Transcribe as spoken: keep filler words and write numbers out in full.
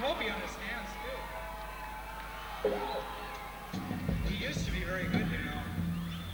hope he understands too. He used to be very good